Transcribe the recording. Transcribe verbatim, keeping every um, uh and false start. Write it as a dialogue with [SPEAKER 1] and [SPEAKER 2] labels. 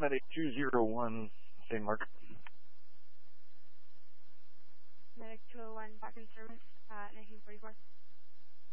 [SPEAKER 1] Medic two zero one, Saint Mark.
[SPEAKER 2] Medic two oh one, back in service at nineteen forty-four.